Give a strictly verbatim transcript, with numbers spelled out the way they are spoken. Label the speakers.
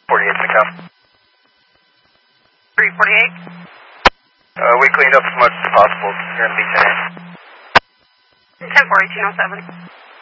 Speaker 1: forty-eight, McCown.
Speaker 2: three forty-eight.
Speaker 1: Uh, we cleaned up as much as possible here in Beach.
Speaker 2: ten forty-two oh seven.